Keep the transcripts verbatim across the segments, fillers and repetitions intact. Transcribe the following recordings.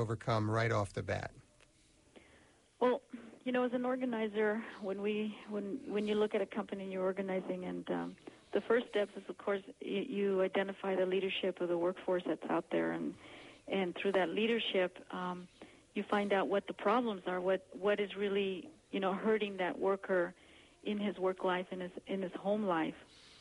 overcome right off the bat? Well, you know, as an organizer, when we when when you look at a company and you're organizing, and um, the first steps is, of course, you, you identify the leadership of the workforce that's out there, and and through that leadership, um, you find out what the problems are, what what is really, you know, hurting that worker in his work life, in his in his home life.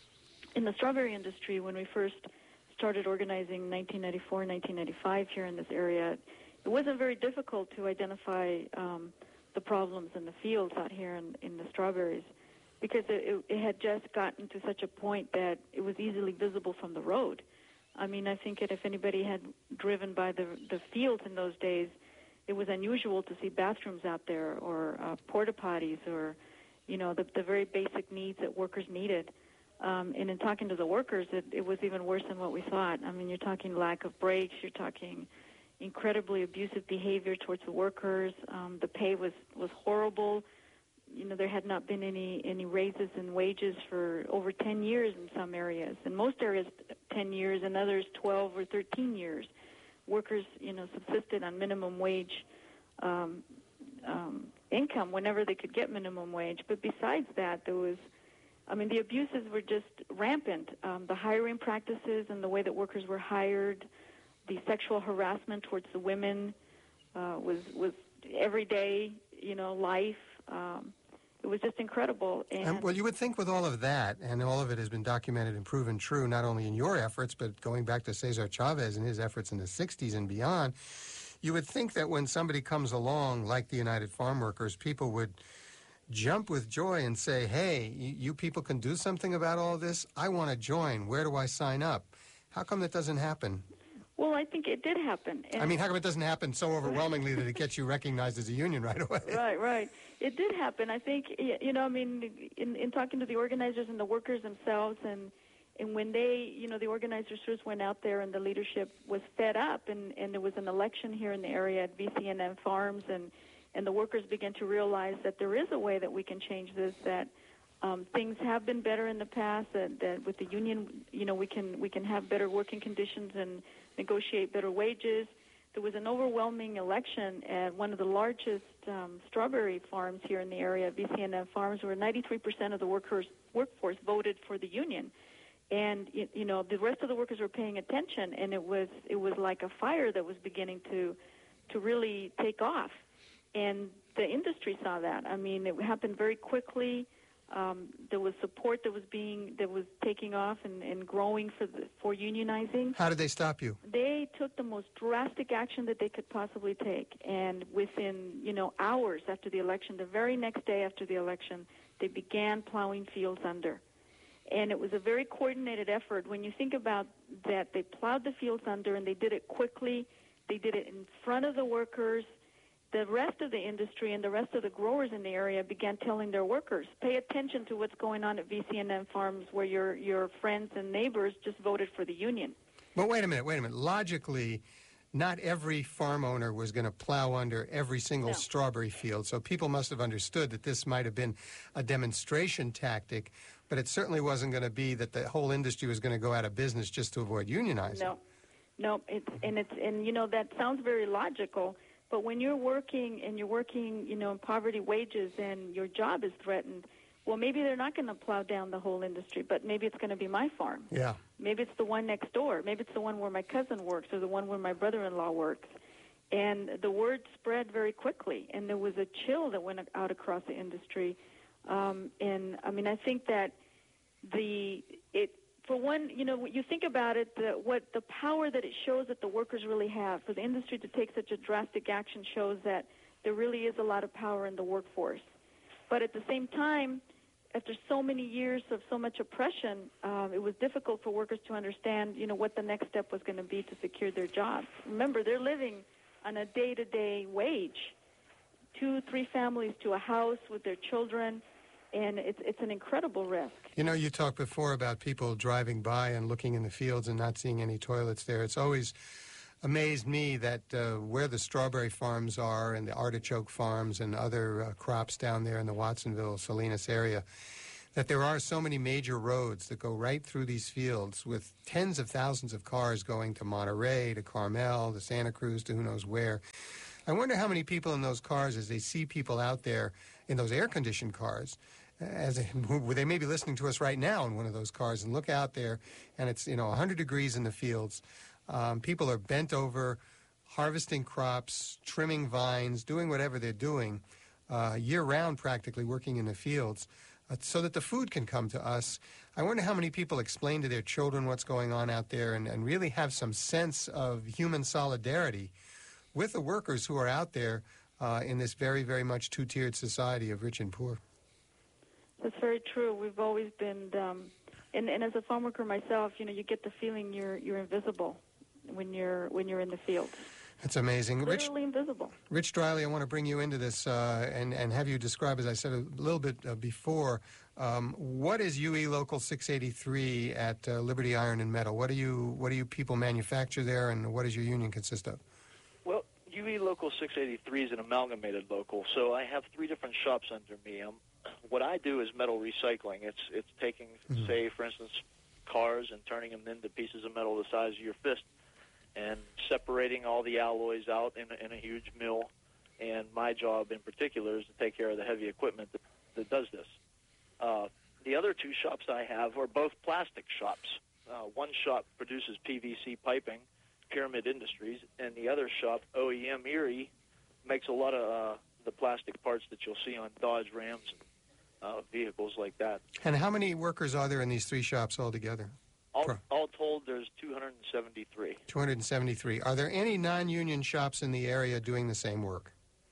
In the strawberry industry, when we first started organizing in nineteen ninety-four, nineteen ninety-five here in this area, it wasn't very difficult to identify um, the problems in the fields out here in, in the strawberries, because it, it had just gotten to such a point that it was easily visible from the road. I mean, I think that if anybody had driven by the the fields in those days, it was unusual to see bathrooms out there, or uh, porta potties, or, you know, the, the very basic needs that workers needed. Um, and in talking to the workers, it, it was even worse than what we thought. I mean, you're talking lack of breaks, you're talking incredibly abusive behavior towards the workers. Um, the pay was, was horrible. You know, there had not been any, any raises in wages for over ten years in some areas. In most areas, ten years, in others, twelve or thirteen years. Workers, you know, subsisted on minimum wage um, um, income whenever they could get minimum wage. But besides that, there was, I mean, the abuses were just rampant. Um, the hiring practices and the way that workers were hired, the sexual harassment towards the women uh, was was everyday, you know, life. Um, it was just incredible. And, and well, you would think with all of that, and all of it has been documented and proven true, not only in your efforts, but going back to Cesar Chavez and his efforts in the sixties and beyond, you would think that when somebody comes along like the United Farm Workers, people would jump with joy and say, hey, you, you people can do something about all this? I want to join. Where do I sign up? How come that doesn't happen? Well, I think it did happen. And I mean, how come it doesn't happen so overwhelmingly that it gets you recognized as a union right away? Right, right. It did happen. I think, you know, I mean, in, in talking to the organizers and the workers themselves, and and when they, you know, the organizers first went out there and the leadership was fed up, and, and there was an election here in the area at V C N N Farms, and, and the workers began to realize that there is a way that we can change this, that Um, things have been better in the past, that, that with the union, you know, we can we can have better working conditions and negotiate better wages. There was an overwhelming election at one of the largest um, strawberry farms here in the area, V C N N Farms, where ninety-three percent of the workers workforce voted for the union. And, you, you know, the rest of the workers were paying attention, and it was it was like a fire that was beginning to to really take off. And the industry saw that. I mean, it happened very quickly. Um, there was support that was being that was taking off and, and growing for the, for unionizing. How did they stop you? They took the most drastic action that they could possibly take, and within you know hours after the election, the very next day after the election, they began plowing fields under. And it was a very coordinated effort. When you think about that, they plowed the fields under, and they did it quickly. They did it in front of the workers. The rest of the industry and the rest of the growers in the area began telling their workers, pay attention to what's going on at V C N N Farms, where your your friends and neighbors just voted for the union. But wait a minute, wait a minute. Logically, not every farm owner was going to plow under every single No. strawberry field, so people must have understood that this might have been a demonstration tactic, but it certainly wasn't going to be that the whole industry was going to go out of business just to avoid unionizing. No, no, it's, and it's and you know that sounds very logical. But when you're working and you're working, you know, in poverty wages and your job is threatened, well, maybe they're not going to plow down the whole industry, but maybe it's going to be my farm. Yeah. Maybe it's the one next door. Maybe it's the one where my cousin works or the one where my brother-in-law works. And the word spread very quickly, and there was a chill that went out across the industry. Um, and, I mean, I think that the it for one, you know, you think about it, the, what the power that it shows that the workers really have. For the industry to take such a drastic action shows that there really is a lot of power in the workforce. But at the same time, after so many years of so much oppression, um, it was difficult for workers to understand, you know, what the next step was going to be to secure their jobs. Remember, they're living on a day-to-day wage, two, three families to a house with their children. And it's it's an incredible risk. You know, you talked before about people driving by and looking in the fields and not seeing any toilets there. It's always amazed me that uh, where the strawberry farms are and the artichoke farms and other uh, crops down there in the Watsonville, Salinas area, that there are so many major roads that go right through these fields with tens of thousands of cars going to Monterey, to Carmel, to Santa Cruz, to who knows where. I wonder how many people in those cars, as they see people out there in those air-conditioned cars, as they, they may be listening to us right now in one of those cars, and look out there, and it's, you know, one hundred degrees in the fields. Um, people are bent over, harvesting crops, trimming vines, doing whatever they're doing, uh, year-round practically working in the fields, uh, so that the food can come to us. I wonder how many people explain to their children what's going on out there and, and really have some sense of human solidarity with the workers who are out there uh, in this very, very much two-tiered society of rich and poor. That's very true. We've always been, um, and, and as a farm worker myself, you know, you get the feeling you're you're invisible when you're when you're in the fields. That's amazing. Literally Rich, invisible. Rich Driley, I want to bring you into this uh, and, and have you describe, as I said a little bit uh, before, um, what is U E Local six eighty-three at uh, Liberty Iron and Metal? What do you what do you people manufacture there, and what does your union consist of? Well, U E Local six eighty-three is an amalgamated local, so I have three different shops under me. Um, what I do is metal recycling. It's it's taking, mm-hmm. say, for instance, cars and turning them into pieces of metal the size of your fist, and separating all the alloys out in a, in a huge mill. And my job in particular is to take care of the heavy equipment that, that does this. Uh, the other two shops I have are both plastic shops. Uh, one shop produces P V C piping, Pyramid Industries, and the other shop, O E M Erie, makes a lot of uh, the plastic parts that you'll see on Dodge Rams and uh, vehicles like that. And how many workers are there in these three shops altogether? All, all told, there's two hundred seventy-three. two hundred seventy-three. Are there any non-union shops in the area doing the same work?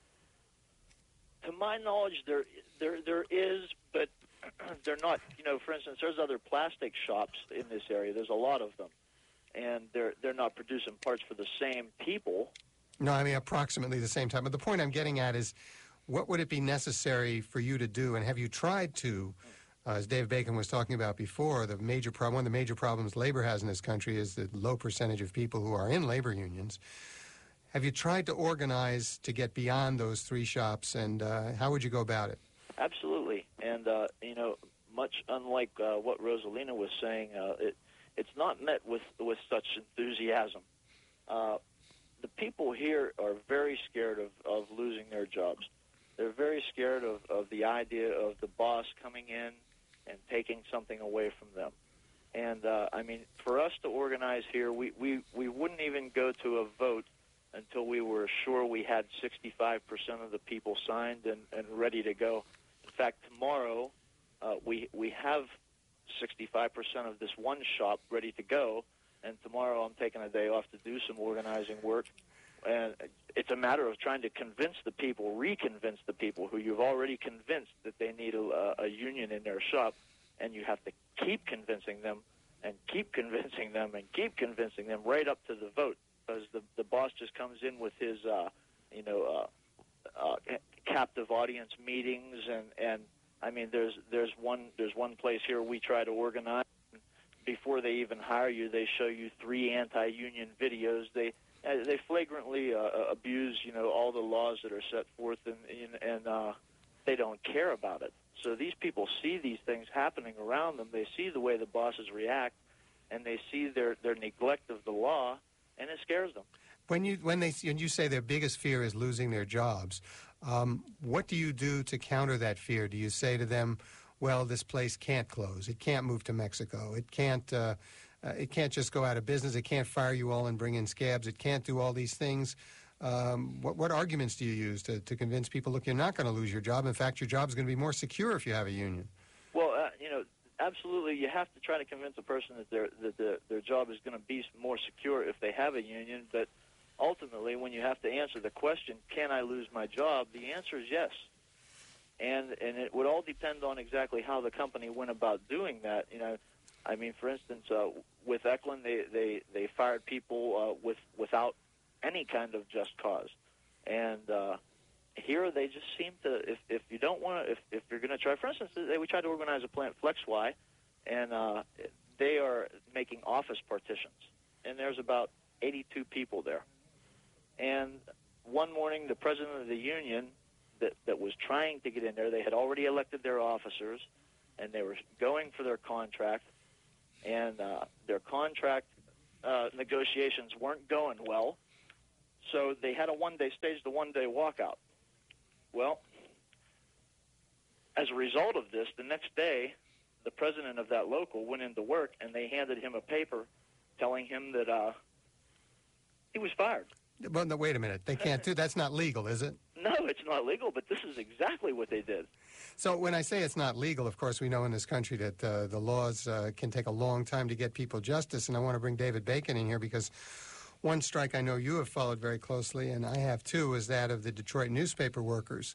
To my knowledge, there there there is, but they're not. You know, for instance, there's other plastic shops in this area. There's a lot of them, and they're they're not producing parts for the same people. No, I mean approximately the same time. But the point I'm getting at is, what would it be necessary for you to do, and have you tried to? Uh, as Dave Bacon was talking about before, the major problem, one of the major problems labor has in this country is the low percentage of people who are in labor unions. Have you tried to organize to get beyond those three shops, and uh, how would you go about it? Absolutely, and uh, you know, much unlike uh, what Rosalina was saying, uh, it it's not met with with such enthusiasm. Uh, the people here are very scared of, of losing their jobs. They're very scared of, of the idea of the boss coming in and taking something away from them. And, uh, I mean, for us to organize here, we, we, we wouldn't even go to a vote until we were sure we had sixty-five percent of the people signed and, and ready to go. In fact, tomorrow uh, we, we have sixty-five percent of this one shop ready to go, and tomorrow I'm taking a day off to do some organizing work. And it's a matter of trying to convince the people, reconvince the people who you've already convinced that they need a, a union in their shop, and you have to keep convincing them and keep convincing them and keep convincing them right up to the vote, because the, the boss just comes in with his, uh, you know, uh, uh, captive audience meetings, and, and I mean, there's there's one there's one place here we try to organize. Before they even hire you, they show you three anti-union videos. They Uh, they flagrantly uh, abuse, you know, all the laws that are set forth, and and, and uh, they don't care about it. So these people see these things happening around them. They see the way the bosses react, and they see their, their neglect of the law, and it scares them. When you when they when you say their biggest fear is losing their jobs, um, what do you do to counter that fear? Do you say to them, "Well, this place can't close. It can't move to Mexico. It can't." Uh, Uh, it can't just go out of business. It can't fire you all and bring in scabs. It can't do all these things. Um, what, what arguments do you use to, to convince people, look, you're not going to lose your job. In fact, your job is going to be more secure if you have a union? Well, uh, you know, absolutely. You have to try to convince a person that their that their, their job is going to be more secure if they have a union. But ultimately, when you have to answer the question, can I lose my job, the answer is yes. And and it would all depend on exactly how the company went about doing that. You know, I mean, for instance, uh, with Eklund, they, they, they fired people uh, with without any kind of just cause. And uh, here they just seem to, if, if you don't want to, if, if you're going to try, for instance, they, we tried to organize a plant, FlexY, and uh, they are making office partitions. And there's about eighty-two people there. And one morning, the president of the union that, that was trying to get in there, they had already elected their officers, and they were going for their contract, and uh, their contract uh, negotiations weren't going well, so they had a one-day stage, the one-day walkout. Well, as a result of this, the next day, the president of that local went into work, and they handed him a paper telling him that uh, he was fired. But no, wait a minute. They can't do that's not legal, is it? No, it's not legal, but this is exactly what they did. So when I say it's not legal, of course, we know in this country that uh, the laws uh, can take a long time to get people justice, and I want to bring David Bacon in here because one strike I know you have followed very closely, and I have too, is that of the Detroit newspaper workers,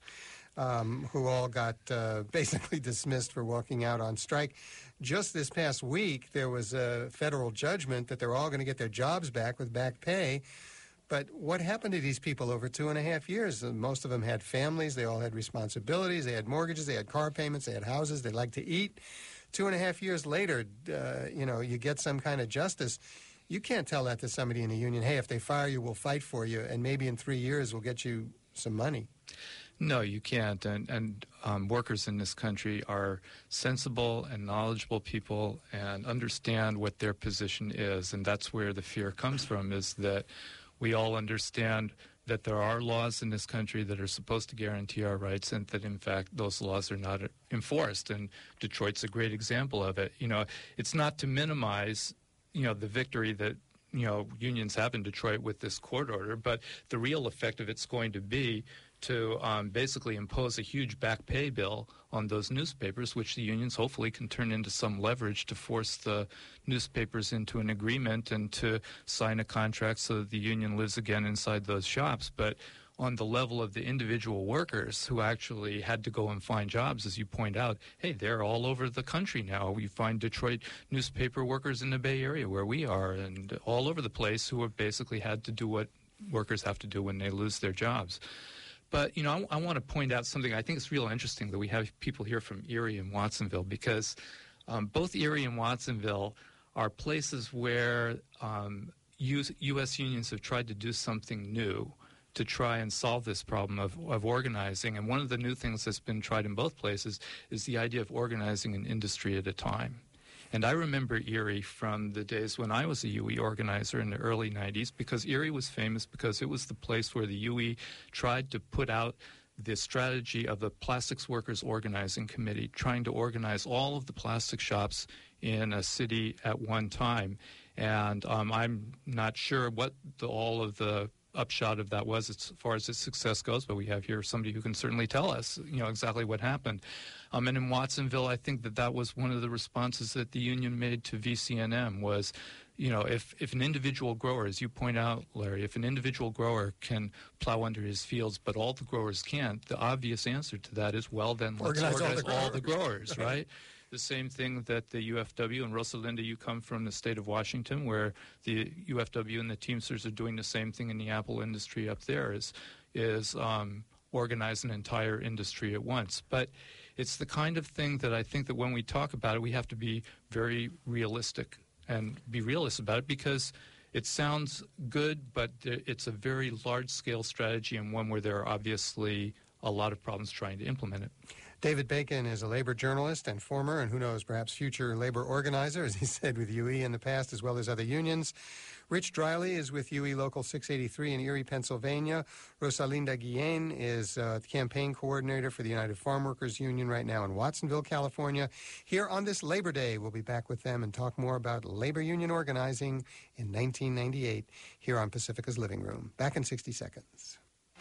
um, who all got uh, basically dismissed for walking out on strike. Just this past week, there was a federal judgment that they're all going to get their jobs back with back pay. But what happened to these people over two and a half years? Most of them had families. They all had responsibilities. They had mortgages. They had car payments. They had houses. They liked to eat. Two and a half years later, uh, you know, you get some kind of justice. You can't tell that to somebody in a union, hey, if they fire you, we'll fight for you, and maybe in three years we'll get you some money. No, you can't. And, and um, workers in this country are sensible and knowledgeable people and understand what their position is. And that's where the fear comes from, is that we all understand that there are laws in this country that are supposed to guarantee our rights, and that, in fact, those laws are not enforced. And Detroit's a great example of it. You know, it's not to minimize, you know, the victory that, you know, unions have in Detroit with this court order, but the real effect of it's going to be to um, basically impose a huge back pay bill on those newspapers, which the unions hopefully can turn into some leverage to force the newspapers into an agreement and to sign a contract so that the union lives again inside those shops. But on the level of the individual workers who actually had to go and find jobs, as you point out, hey, they're all over the country now. We find Detroit newspaper workers in the Bay Area where we are, and all over the place, who have basically had to do what workers have to do when they lose their jobs. But, you know, I, I want to point out something. I think it's real interesting that we have people here from Erie and Watsonville, because um, both Erie and Watsonville are places where um, U S unions have tried to do something new to try and solve this problem of, of organizing. And one of the new things that's been tried in both places is the idea of organizing an industry at a time. And I remember Erie from the days when I was a U E organizer in the early nineties, because Erie was famous because it was the place where the U E tried to put out the strategy of the Plastics Workers Organizing Committee, trying to organize all of the plastic shops in a city at one time. And um, I'm not sure what the, all of the upshot of that was as far as its success goes, but we have here somebody who can certainly tell us, you know, exactly what happened. Um, and in Watsonville, I think that that was one of the responses that the union made to V C N M was, you know, if, if an individual grower, as you point out, Larry, if an individual grower can plow under his fields, but all the growers can't, the obvious answer to that is, well, then let's Organize organize, all the all the growers. growers, right? The same thing that the U F W, and Rosalinda, you come from the state of Washington, where the U F W and the Teamsters are doing the same thing in the apple industry up there, is, is um, organize an entire industry at once. But it's the kind of thing that I think that when we talk about it, we have to be very realistic and be realists about it, because it sounds good, but it's a very large-scale strategy, and one where there are obviously a lot of problems trying to implement it. David Bacon is a labor journalist and former, and who knows, perhaps future labor organizer, as he said, with U E in the past, as well as other unions. Rich Driley is with U E Local six eighty-three in Erie, Pennsylvania. Rosalinda Guillen is uh, the campaign coordinator for the United Farm Workers Union right now in Watsonville, California. Here on this Labor Day, we'll be back with them and talk more about labor union organizing in nineteen ninety-eight here on Pacifica's Living Room. Back in sixty seconds.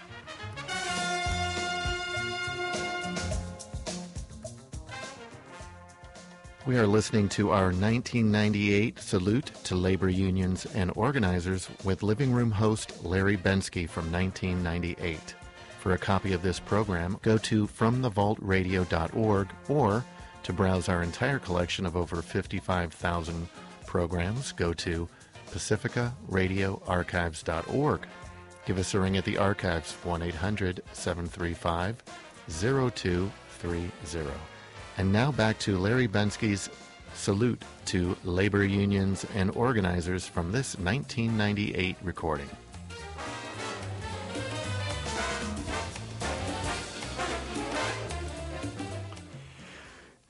We are listening to our nineteen ninety-eight Salute to Labor Unions and Organizers with Living Room host Larry Bensky from nineteen ninety-eight. For a copy of this program, go to from the vault radio dot org, or to browse our entire collection of over fifty-five thousand programs, go to pacifica radio archives dot org. Give us a ring at the archives, one eight hundred seven three five zero two three zero. And now back to Larry Bensky's Salute to Labor Unions and Organizers from this nineteen ninety-eight recording.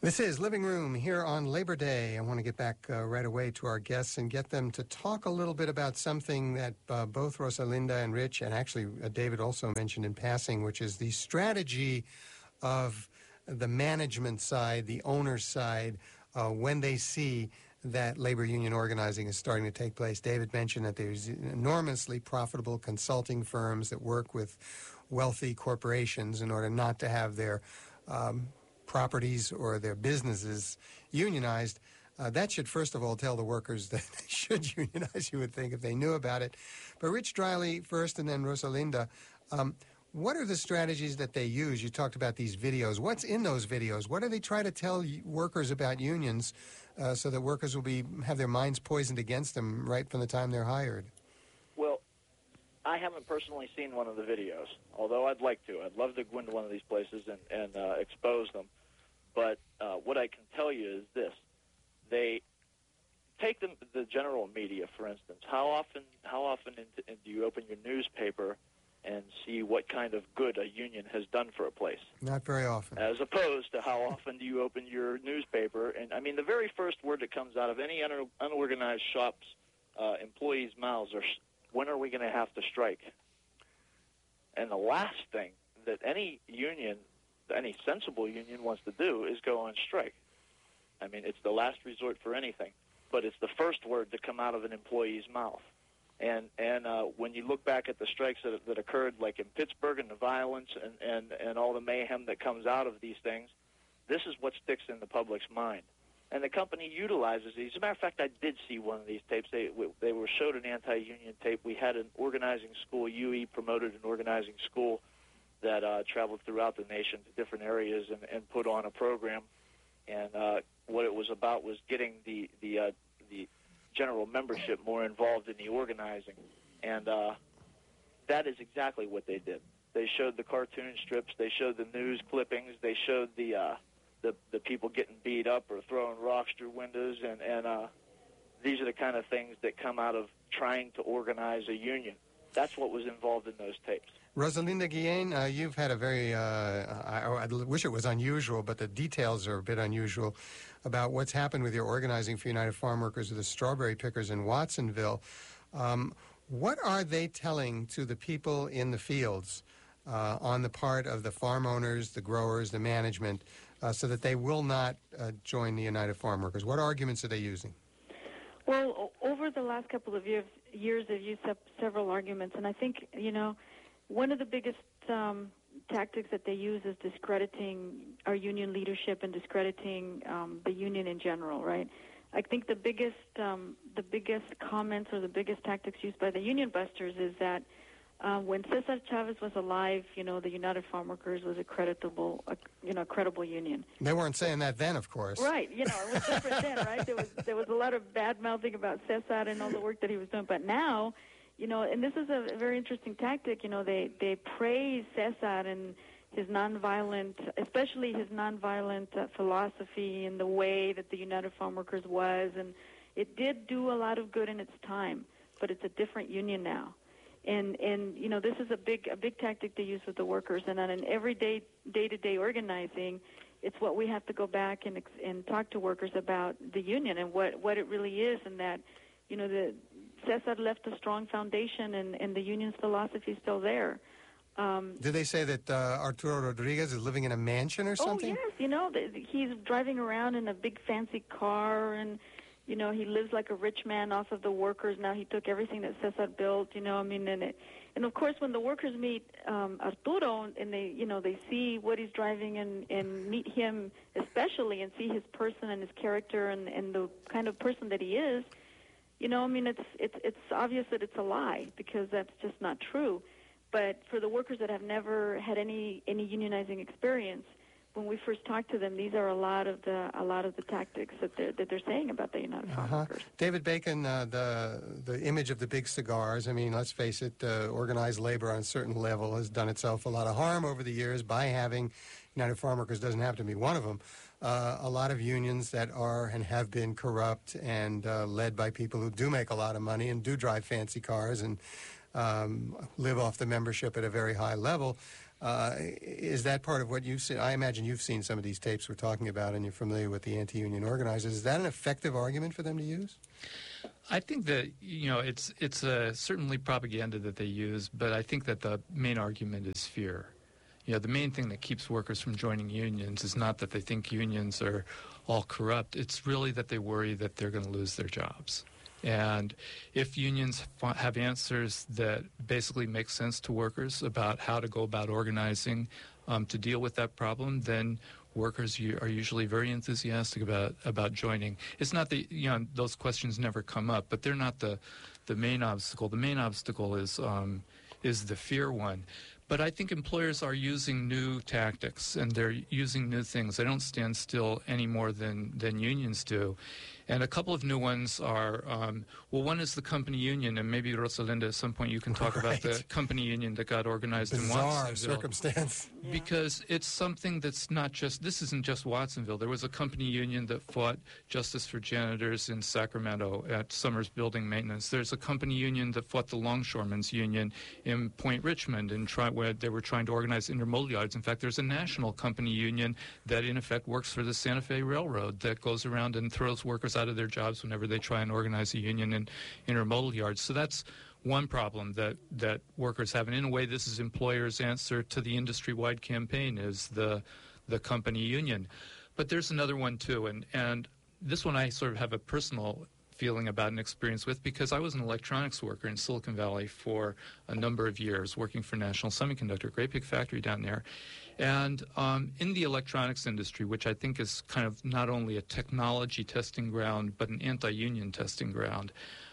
This is Living Room here on Labor Day. I want to get back uh, right away to our guests and get them to talk a little bit about something that uh, both Rosalinda and Rich, and actually uh, David also mentioned in passing, which is the strategy of the management side, the owner side, uh, when they see that labor union organizing is starting to take place. David mentioned that there's enormously profitable consulting firms that work with wealthy corporations in order not to have their um, properties or their businesses unionized. Uh, that should, first of all, tell the workers that they should unionize, you would think, if they knew about it. But Rich Driley first and then Rosalinda, um, what are the strategies that they use? You talked about these videos. What's in those videos? What do they try to tell workers about unions uh, so that workers will be have their minds poisoned against them right from the time they're hired? Well, I haven't personally seen one of the videos, although I'd like to. I'd love to go into one of these places and, and uh, expose them. But uh, what I can tell you is this. They take them, the general media, for instance. How often how often in, in, do you open your newspaper and see what kind of good a union has done for a place? Not very often. As opposed to how often do you open your newspaper. And, I mean, the very first word that comes out of any un- unorganized shop's uh, employees' mouths are, when are we going to have to strike? And the last thing that any union, any sensible union wants to do is go on strike. I mean, it's the last resort for anything, but it's the first word to come out of an employee's mouth. And and uh, when you look back at the strikes that, that occurred, like in Pittsburgh, and the violence and, and, and all the mayhem that comes out of these things, this is what sticks in the public's mind. And the company utilizes these. As a matter of fact, I did see one of these tapes. They they were showed an anti-union tape. We had an organizing school. U E promoted an organizing school that uh, traveled throughout the nation to different areas and, and put on a program. And uh, what it was about was getting the the uh, the general membership more involved in the organizing. And uh, that is exactly what they did. They showed the cartoon strips. They showed the news clippings. They showed the uh, the, the people getting beat up or throwing rocks through windows. And, and uh, these are the kind of things that come out of trying to organize a union. That's what was involved in those tapes. Rosalinda Guillen, uh, you've had a very, uh, I, I wish it was unusual, but the details are a bit unusual about what's happened with your organizing for United Farm Workers of the Strawberry Pickers in Watsonville. Um, what are they telling to the people in the fields uh, on the part of the farm owners, the growers, the management, uh, so that they will not uh, join the United Farm Workers? What arguments are they using? Well, over the last couple of years, years they've used up several arguments, and I think, you know, one of the biggest um, tactics that they use is discrediting our union leadership and discrediting um, the union in general, right? I think the biggest um, the biggest comments or the biggest tactics used by the union busters is that uh, when Cesar Chavez was alive, you know, the United Farm Workers was a creditable, a, you know, credible union. They weren't saying that then, of course. Right, you know, it was different then, right? There was there was a lot of bad mouthing about Cesar and all the work that he was doing, but now, you know, and this is a very interesting tactic. You know, they they praise Cesar and his nonviolent, especially his nonviolent uh, philosophy and the way that the United Farm Workers was, and it did do a lot of good in its time, but it's a different union now. And and you know, this is a big a big tactic to use with the workers, and on an everyday day-to-day organizing, it's what we have to go back and and talk to workers about the union and what what it really is, and that, you know, the Cesar left a strong foundation, and, and the union's philosophy is still there. Um, Did they say that uh, Arturo Rodriguez is living in a mansion or something? Oh, yes. You know, the, he's driving around in a big fancy car, and, you know, he lives like a rich man off of the workers. Now he took everything that Cesar built, you know, I mean, and it, and of course, when the workers meet um, Arturo and they, you know, they see what he's driving and, and meet him especially and see his person and his character and, and the kind of person that he is, you know, I mean, it's it's it's obvious that it's a lie because that's just not true. But for the workers that have never had any any unionizing experience, when we first talk to them, these are a lot of the a lot of the tactics that they're that they're saying about the United Farm uh-huh. Workers. David Bacon, uh, the the image of the big cigars. I mean, let's face it, uh, organized labor on a certain level has done itself a lot of harm over the years by having United Farm Workers doesn't have to be one of them. Uh, a lot of unions that are and have been corrupt and uh, led by people who do make a lot of money and do drive fancy cars and um, live off the membership at a very high level. Uh, is that part of what you've seen? I imagine you've seen some of these tapes we're talking about, and you're familiar with the anti-union organizers. Is that an effective argument for them to use? I think that, you know, it's it's uh, certainly propaganda that they use, but I think that the main argument is fear. You know, the main thing that keeps workers from joining unions is not that they think unions are all corrupt. It's really that they worry that they're going to lose their jobs. And if unions f- have answers that basically make sense to workers about how to go about organizing um, to deal with that problem, then workers u- are usually very enthusiastic about, about joining. It's not that, you know, those questions never come up, but they're not the, the main obstacle. The main obstacle is um, is the fear one. But I think employers are using new tactics, and they're using new things. They don't stand still any more than, than unions do. And a couple of new ones are, um, well, one is the company union, and maybe, Rosalinda, at some point you can talk right. about the company union that got organized Bizarre in Watsonville. circumstance. Yeah. Because it's something that's not just, this isn't just Watsonville. There was a company union that fought justice for janitors in Sacramento at Summers Building Maintenance. There's a company union that fought the Longshoremen's Union in Point Richmond, and try, where they were trying to organize intermodal yards. In fact, there's a national company union that, in effect, works for the Santa Fe Railroad that goes around and throws workers out of their jobs whenever they try and organize a union in intermodal yards. So that's one problem that, that workers have. And in a way, this is employers' answer to the industry-wide campaign, is the the company union. But there's another one, too, and, and this one I sort of have a personal feeling about and experience with, because I was an electronics worker in Silicon Valley for a number of years, working for National Semiconductor, great big factory down there. And um, in the electronics industry, which I think is kind of not only a technology testing ground, but an anti-union testing ground,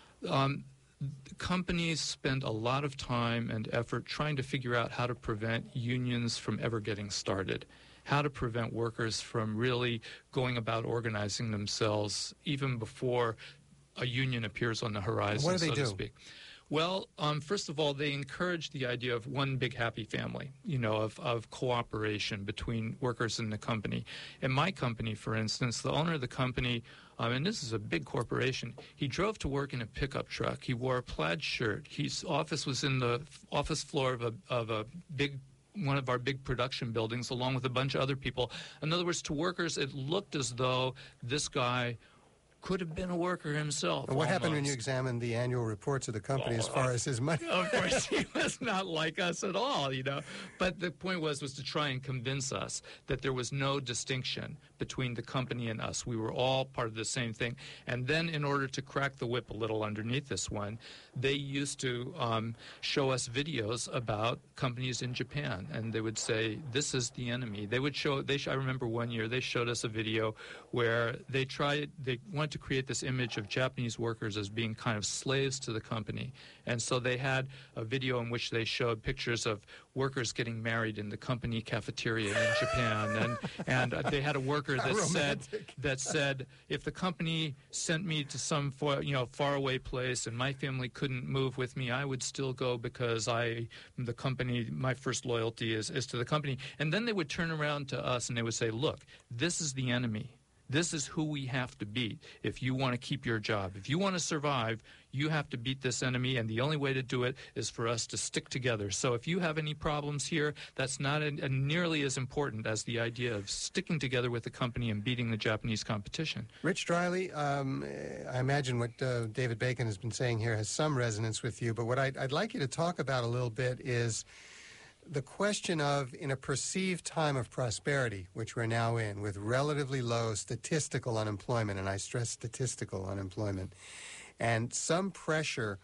um, companies spend a lot of time and effort trying to figure out how to prevent unions from ever getting started, how to prevent workers from really going about organizing themselves even before a union appears on the horizon, What do they so do? to speak. Well, um, first of all, they encourage the idea of one big happy family, you know, of, of cooperation between workers and the company. In my company, for instance, the owner of the company, um, and this is a big corporation, he drove to work in a pickup truck. He wore a plaid shirt. His office was in the f- office floor of a, of a big one of our big production buildings, along with a bunch of other people. In other words, to workers, it looked as though this guy could have been a worker himself. And what happened when almost. you examined the annual reports of the company as Oh, far as his money? Of course, he was not like us at all, you know. But the point was was to try and convince us that there was no distinction between the company and us. We were all part of the same thing. And then, in order to crack the whip a little underneath this one, they used to um, show us videos about companies in Japan, and they would say, "This is the enemy." They would show. They. Sh- I remember one year they showed us a video where they tried. They wanted to create this image of Japanese workers as being kind of slaves to the company. And so they had a video in which they showed pictures of workers getting married in the company cafeteria in Japan. And and uh, they had a worker that said, that said, if the company sent me to some far, you know, faraway place and my family couldn't move with me, I would still go because I, the company, my first loyalty is, is to the company. And then they would turn around to us and they would say, look, this is the enemy. This is who we have to beat if you want to keep your job. If you want to survive, you have to beat this enemy, and the only way to do it is for us to stick together. So if you have any problems here, that's not a, a nearly as important as the idea of sticking together with the company and beating the Japanese competition. Rich Driley, um, I imagine what uh, David Bacon has been saying here has some resonance with you, but what I'd, I'd like you to talk about a little bit is the question of, in a perceived time of prosperity, which we're now in, with relatively low statistical unemployment, and I stress statistical unemployment, and some pressure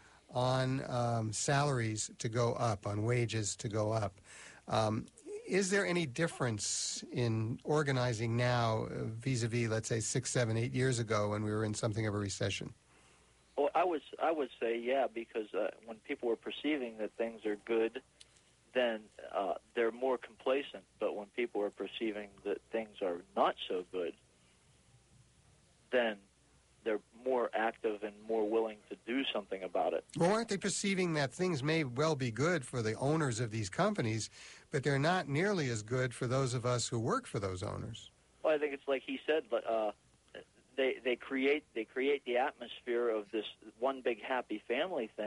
on um, salaries to go up, on wages to go up, um, is there any difference in organizing now uh, vis-a-vis, let's say, six, seven, eight years ago when we were in something of a recession? Well, I was I would say yeah, because uh, when people were perceiving that things are good, then uh, they're more complacent. But when people are perceiving that things are not so good, then they're more active and more willing to do something about it. Well, aren't they perceiving that things may well be good for the owners of these companies, but they're not nearly as good for those of us who work for those owners? Well, I think it's like he said, uh, they they create they create the atmosphere of this one big happy family thing,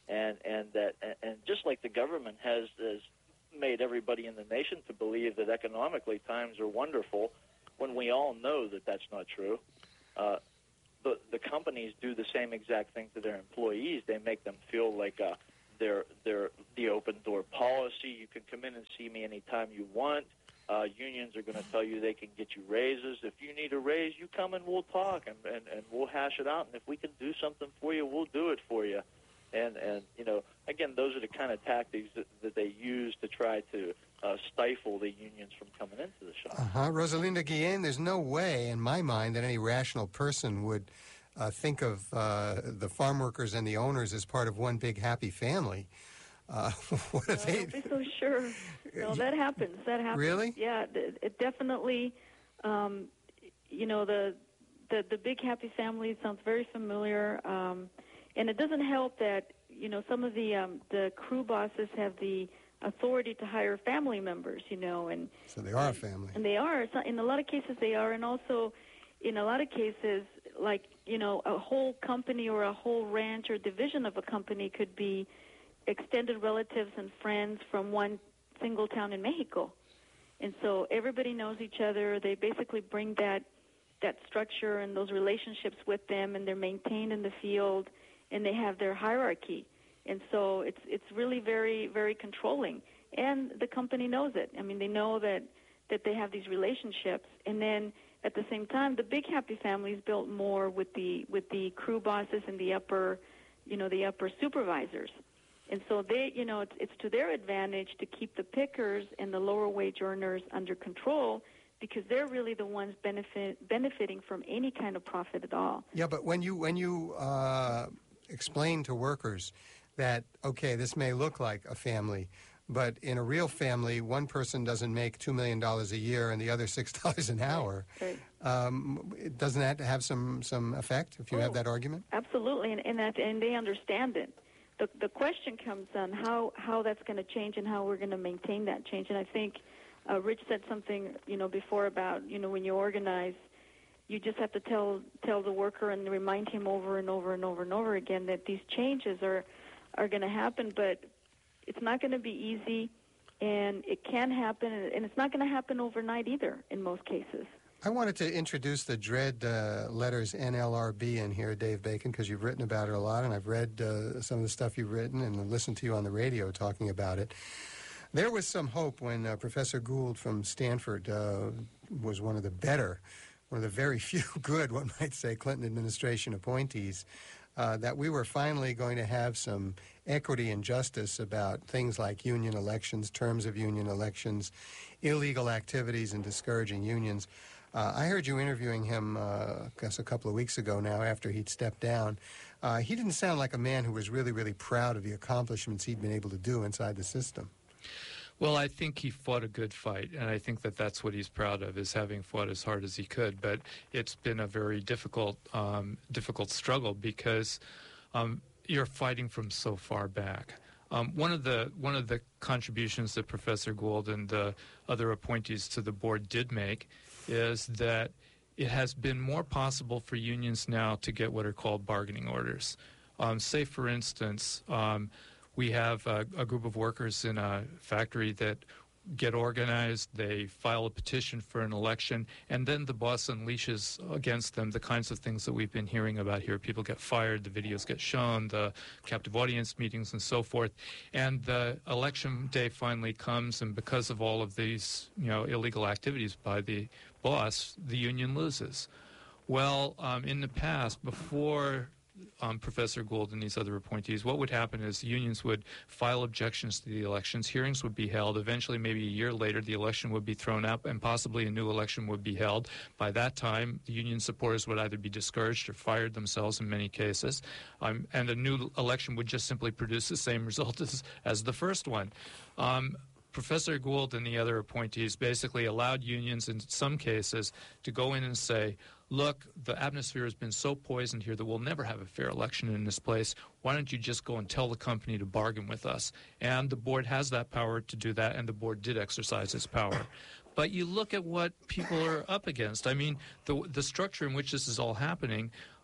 and and that and, and just like the government has, has made everybody in the nation to believe that economically times are wonderful, when we all know that that's not true. Uh, the the companies do the same exact thing to their employees. They make them feel like uh, they're they're the open door policy. You can come in and see me anytime you want. Uh, unions are going to tell you they can get you raises. If you need a raise, you come and we'll talk and, and, and we'll hash it out. And if we can do something for you, we'll do it for you. And, and you know, again, those are the kind of tactics that, that they use to try to uh, stifle the unions from coming into the shop. Uh-huh. Rosalinda Guillen, there's no way in my mind that any rational person would uh, think of uh, the farm workers and the owners as part of one big happy family. Uh, what are no, they? Don't be so sure. No, that happens. That happens. Really? Yeah, it, it definitely. Um, you know, the, the the big happy family sounds very familiar, um, and it doesn't help that you know some of the um, the crew bosses have the authority to hire family members. You know, and so they are a family. And they are. So in a lot of cases, they are, and also in a lot of cases, like you know, a whole company or a whole ranch or division of a company could be extended relatives and friends from one single town in Mexico. And so everybody knows each other. They basically bring that that structure and those relationships with them, and they're maintained in the field, and they have their hierarchy. And so it's it's really very, very controlling. And the company knows it. I mean, they know that, that they have these relationships. And then at the same time, the big happy family is built more with the with the crew bosses and the upper, you know, the upper supervisors. And so they, you know, it's, it's to their advantage to keep the pickers and the lower wage earners under control, because they're really the ones benefit, benefiting from any kind of profit at all. Yeah, but when you when you uh, explain to workers that, okay, this may look like a family, but in a real family, one person doesn't make two million dollars a year and the other six dollars an hour. Right. Um, doesn't that have some, some effect if you oh, have that argument? Absolutely, and and, that, and they understand it. The, the question comes on how, how that's going to change and how we're going to maintain that change. And I think uh, Rich said something, you know, before about, you know, when you organize, you just have to tell tell the worker and remind him over and over and over and over again that these changes are are going to happen, but it's not going to be easy, and it can happen, and it's not going to happen overnight either in most cases. I wanted to introduce the dread uh, letters N L R B in here, Dave Bacon, because you've written about it a lot, and I've read uh, some of the stuff you've written and listened to you on the radio talking about it. There was some hope when uh, Professor Gould from Stanford uh, was one of the better, one of the very few good, one might say, Clinton administration appointees, uh, that we were finally going to have some equity and justice about things like union elections, terms of union elections, illegal activities, and discouraging unions. Uh, I heard you interviewing him, uh, I guess, a couple of weeks ago now after he'd stepped down. Uh, he didn't sound like a man who was really, really proud of the accomplishments he'd been able to do inside the system. Well, I think he fought a good fight, and I think that that's what he's proud of, is having fought as hard as he could. But it's been a very difficult, um, difficult struggle because um, you're fighting from so far back. Um, one of the one of the contributions that Professor Gould and the other appointees to the board did make is that it has been more possible for unions now to get what are called bargaining orders. Um, say, for instance, um, we have a, a group of workers in a factory that get organized, they file a petition for an election, and then the boss unleashes against them the kinds of things that we've been hearing about here. People get fired, the videos get shown, the captive audience meetings and so forth. And the election day finally comes, and because of all of these, you know, illegal activities by the boss, the union loses. Well, um, in the past, before Um, Professor Gould and these other appointees, what would happen is unions would file objections to the elections, hearings would be held, eventually maybe a year later the election would be thrown up and possibly a new election would be held. By that time, the union supporters would either be discouraged or fired themselves in many cases, um, and a new election would just simply produce the same result as, as the first one. Um, Professor Gould and the other appointees basically allowed unions in some cases to go in and say, look, the atmosphere has been so poisoned here that we'll never have a fair election in this place. Why don't you just go and tell the company to bargain with us? And the board has that power to do that, and the board did exercise its power. But you look at what people are up against. I mean, the the structure in which this is all happening,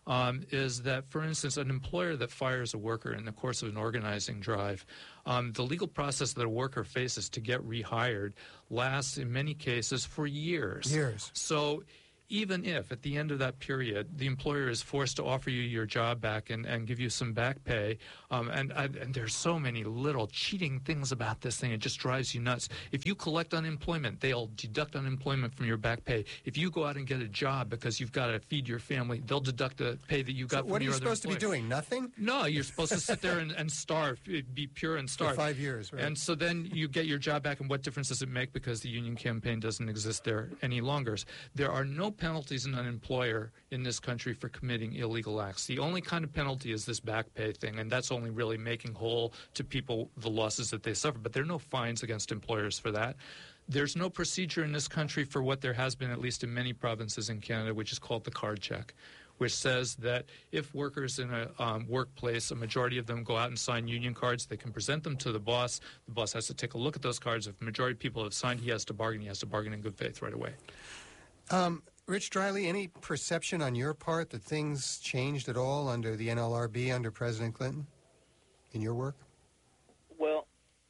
um, is that, for instance, an employer that fires a worker in the course of an organizing drive, um, the legal process that a worker faces to get rehired lasts, in many cases, for years. Years. So even if at the end of that period the employer is forced to offer you your job back and, and give you some back pay, um, and, and there's so many little cheating things about this thing, it just drives you nuts. If you collect unemployment, they'll deduct unemployment from your back pay. If you go out and get a job because you've got to feed your family, they'll deduct the pay that you got So from what are your you other supposed employer. to be doing? Nothing? No, you're supposed to sit there and, and starve, be pure and starve. For five years, right? And so then you get your job back, and what difference does it make because the union campaign doesn't exist there any longer? There are no penalties in an employer in this country for committing illegal acts. The only kind of penalty is this back pay thing, and that's only really making whole to people the losses that they suffer. But there are no fines against employers for that. There's no procedure in this country for what there has been, at least in many provinces in Canada, which is called the card check, which says that if workers in a um, workplace, a majority of them go out and sign union cards, they can present them to the boss. The boss has to take a look at those cards. If the majority of people have signed, he has to bargain. He has to bargain in good faith right away. Um, Rich Driley, any perception on your part that things changed at all under the N L R B under President Clinton in your work? Well,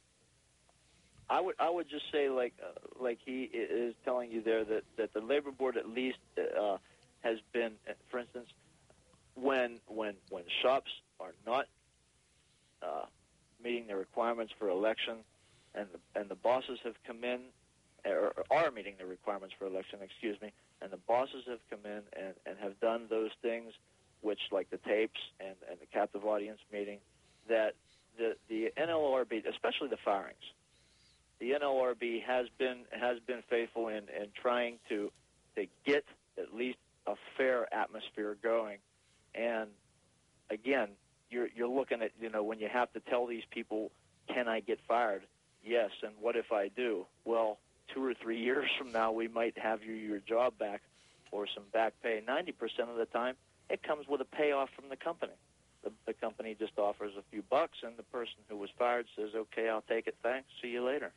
I would I would just say like uh, like he is telling you there that, that the labor board at least uh, has been, for instance, when when when shops are not uh, meeting the requirements for election, and the, and the bosses have come in or are meeting the requirements for election, excuse me, and the bosses have come in and, and have done those things, which like the tapes and, and the captive audience meeting, that the the N L R B, especially the firings, the N L R B has been has been faithful in, in trying to to get at least a fair atmosphere going. And again, you're you're looking at, you know, when you have to tell these people, can I get fired? Yes, and what if I do? Well, two or three years from now, we might have you your job back or some back pay. ninety percent of the time, it comes with a payoff from the company. The, the company just offers a few bucks, and the person who was fired says, okay, I'll take it, thanks, see you later.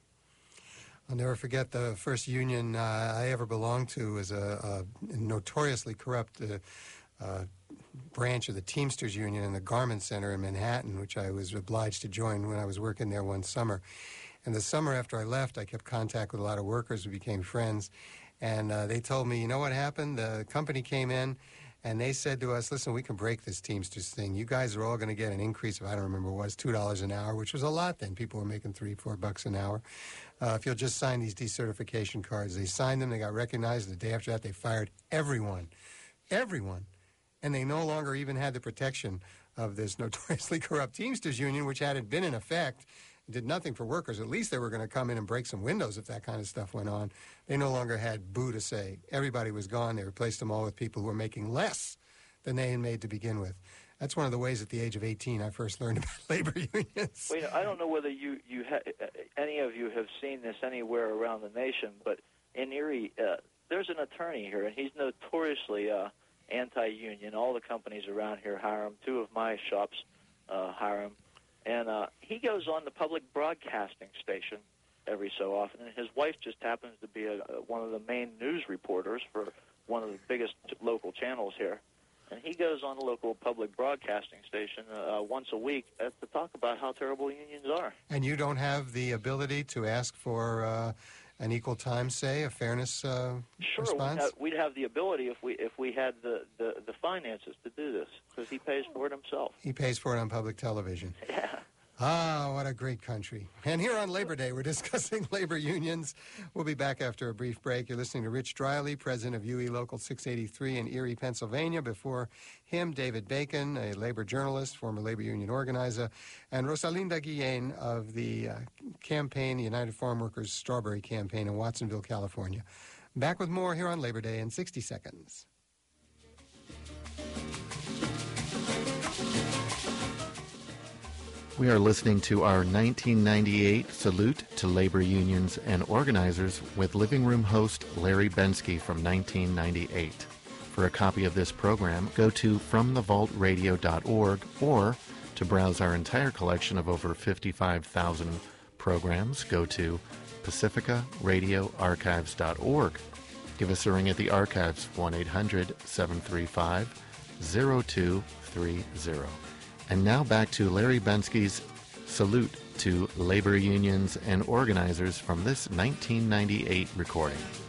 I'll never forget the first union uh, I ever belonged to was a, a notoriously corrupt uh, uh, branch of the Teamsters Union in the Garment Center in Manhattan, which I was obliged to join when I was working there one summer. And the summer after I left, I kept contact with a lot of workers. We became friends. And uh, they told me, you know what happened? The company came in, and they said to us, listen, we can break this Teamsters thing. You guys are all going to get an increase of, I don't remember what it was, two dollars an hour, which was a lot then. People were making three, four bucks an hour. Uh, if you'll just sign these decertification cards. They signed them. They got recognized. The day after that, they fired everyone. Everyone. And they no longer even had the protection of this notoriously corrupt Teamsters Union, which hadn't been in effect, did nothing for workers. At least they were going to come in and break some windows if that kind of stuff went on. They no longer had boo to say. Everybody was gone. They replaced them all with people who were making less than they had made to begin with. That's one of the ways at the age of eighteen I first learned about labor unions. Well, you know, I don't know whether you, you ha- any of you have seen this anywhere around the nation, but in Erie, uh, there's an attorney here, and he's notoriously uh, anti-union. All the companies around here hire him. Two of my shops uh, hire him. And uh, he goes on the public broadcasting station every so often, and his wife just happens to be a, a, one of the main news reporters for one of the biggest local channels here. And he goes on the local public broadcasting station uh, once a week uh, to talk about how terrible unions are. And you don't have the ability to ask for uh, an equal time, say, a fairness uh, sure, response? We'd have, we'd have the ability if we if we had the, the, the finances to do this, because he pays for it himself. He pays for it on public television. Yeah. Ah, what a great country. And here on Labor Day, we're discussing labor unions. We'll be back after a brief break. You're listening to Rich Driley, president of U E Local six eighty-three in Erie, Pennsylvania. Before him, David Bacon, a labor journalist, former labor union organizer, and Rosalinda Guillen of the uh, campaign, the United Farm Workers Strawberry Campaign in Watsonville, California. Back with more here on Labor Day in sixty seconds. We are listening to our nineteen ninety-eight Salute to Labor Unions and Organizers with living room host Larry Bensky from nineteen ninety-eight. For a copy of this program, go to from the vault radio dot org, or to browse our entire collection of over fifty-five thousand programs, go to pacifica radio archives dot org. Give us a ring at the archives, one eight hundred seven three five zero two three zero. And now back to Larry Benske's salute to labor unions and organizers from this nineteen ninety-eight recording.